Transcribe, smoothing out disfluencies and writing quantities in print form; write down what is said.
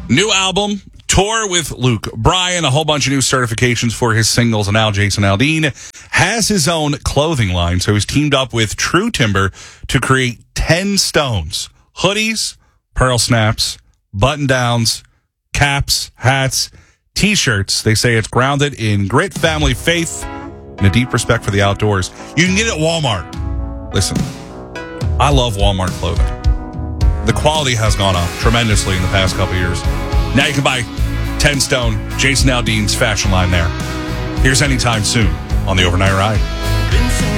New album, tour with Luke Bryan, a whole bunch of new certifications for his singles, and now Jason Aldean has his own clothing line. So he's teamed up with True Timber to create 10 Stones. Hoodies, pearl snaps, button-downs, caps, hats, T-shirts. They say it's grounded in grit, family, faith, and a deep respect for the outdoors. You can get it at Walmart. Listen, I love Walmart clothing. The quality has gone up tremendously in the past couple years. Now you can buy 10 Stone, Jason Aldean's fashion line there. Here's Anytime Soon on the Overnight Ride.